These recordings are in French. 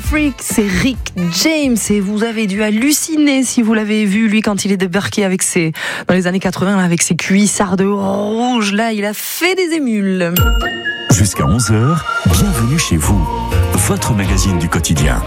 Freak, c'est Rick James et vous avez dû halluciner si vous l'avez vu, lui, quand il est débarqué dans les années 80, là, avec ses cuissardes rouges, là, il a fait des émules. Jusqu'à 11h, bienvenue chez vous, votre magazine du quotidien.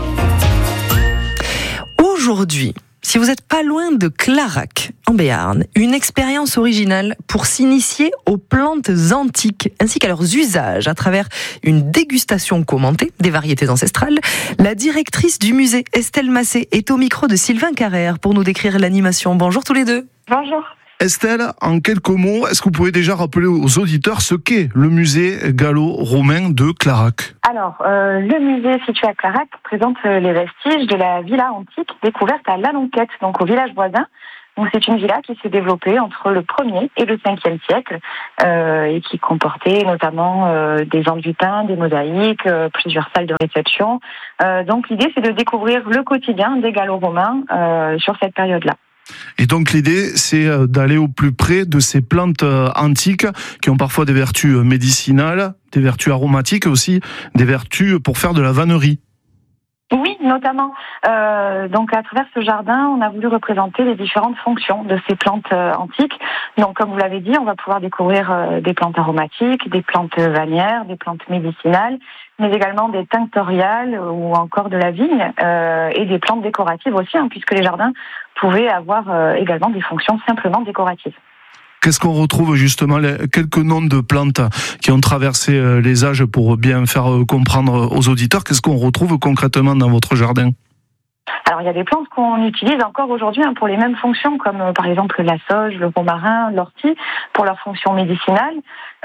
Aujourd'hui, si vous n'êtes pas loin de Clarac, en Béarn, une expérience originale pour s'initier aux plantes antiques ainsi qu'à leurs usages à travers une dégustation commentée des variétés ancestrales. La directrice du musée, Estelle Massé, est au micro de Sylvain Carrère pour nous décrire l'animation. Bonjour tous les deux. Bonjour. Estelle, en quelques mots, est-ce que vous pouvez déjà rappeler aux auditeurs ce qu'est le musée gallo-romain de Clarac ? Alors, le musée situé à Clarac présente les vestiges de la villa antique découverte à Lalonquette, donc au village voisin. Donc, c'est une villa qui s'est développée entre le 1er et le 5e siècle et qui comportait notamment des enduits-peints, des mosaïques, plusieurs salles de réception. Donc, l'idée, c'est de découvrir le quotidien des gallo-romains sur cette période-là. Et donc l'idée, c'est d'aller au plus près de ces plantes antiques qui ont parfois des vertus médicinales, des vertus aromatiques et aussi des vertus pour faire de la vannerie. Oui, notamment. Donc, à travers ce jardin, on a voulu représenter les différentes fonctions de ces plantes antiques. Donc, comme vous l'avez dit, on va pouvoir découvrir des plantes aromatiques, des plantes vannières, des plantes médicinales, mais également des tinctoriales ou encore de la vigne et des plantes décoratives aussi, puisque les jardins pouvaient avoir également des fonctions simplement décoratives. Qu'est-ce qu'on retrouve justement, quelques noms de plantes qui ont traversé les âges pour bien faire comprendre aux auditeurs, qu'est-ce qu'on retrouve concrètement dans votre jardin ? Alors, il y a des plantes qu'on utilise encore aujourd'hui pour les mêmes fonctions, comme par exemple la sauge, le romarin, l'ortie, pour leur fonction médicinale.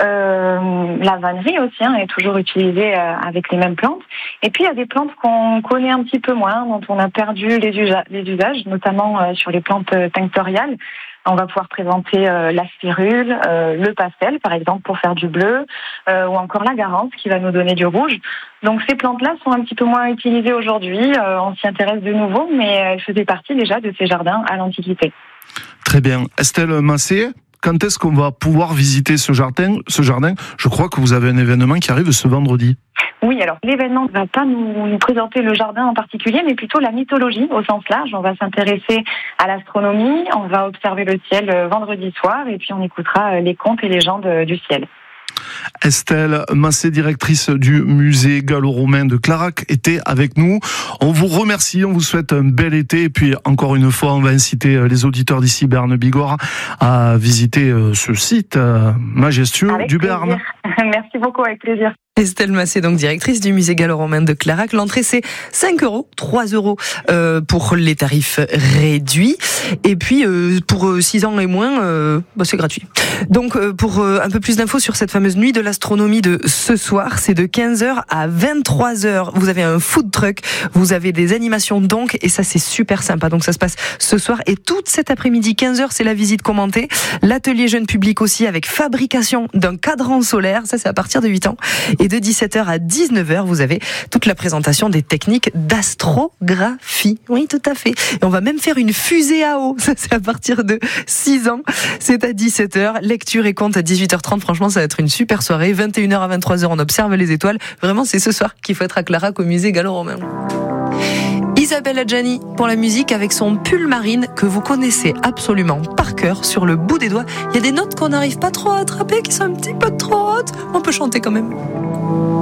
La vannerie aussi est toujours utilisée avec les mêmes plantes. Et puis, il y a des plantes qu'on connaît un petit peu moins, dont on a perdu les usages, notamment sur les plantes tinctoriales. On va pouvoir présenter la spirule, le pastel, par exemple, pour faire du bleu, ou encore la garance, qui va nous donner du rouge. Donc, ces plantes-là sont un petit peu moins utilisées aujourd'hui. On s'y intéresse de nouveau, mais elles faisaient partie déjà de ces jardins à l'Antiquité. Très bien. Estelle Massé, quand est-ce qu'on va pouvoir visiter ce jardin ? Je crois que vous avez un événement qui arrive ce vendredi. Oui, alors l'événement ne va pas nous présenter le jardin en particulier, mais plutôt la mythologie au sens large. On va s'intéresser à l'astronomie, on va observer le ciel vendredi soir et puis on écoutera les contes et légendes du ciel. Estelle Massé, directrice du musée gallo-romain de Clarac, était avec nous. On vous remercie, on vous souhaite un bel été et puis encore une fois, on va inciter les auditeurs d'ici Béarn-Bigorre à visiter ce site majestueux avec du plaisir. Béarn. Merci beaucoup, avec plaisir. Estelle Massé, donc directrice du musée gallo-romain de Clarac. L'entrée, c'est 5 €, 3 € pour les tarifs réduits. Et puis, pour 6 ans et moins, c'est gratuit. Donc, pour un peu plus d'infos sur cette fameuse nuit de l'astronomie de ce soir, c'est de 15h à 23h. Vous avez un food truck, vous avez des animations donc, et ça, c'est super sympa. Donc, ça se passe ce soir et toute cet après-midi, 15h, c'est la visite commentée. L'atelier jeune public aussi avec fabrication d'un cadran solaire. Ça, c'est à partir de 8 ans. Et de 17h à 19h, vous avez toute la présentation des techniques d'astrographie. Oui, tout à fait. Et on va même faire une fusée à eau. Ça, c'est à partir de 6 ans. C'est à 17h. Lecture et conte à 18h30. Franchement, ça va être une super soirée. 21h à 23h, on observe les étoiles. Vraiment, c'est ce soir qu'il faut être à Clarac au musée gallo-romain. Isabelle Adjani pour la musique avec son pull marine que vous connaissez absolument par cœur sur le bout des doigts. Il y a des notes qu'on n'arrive pas trop à attraper, qui sont un petit peu trop hautes. On peut chanter quand même.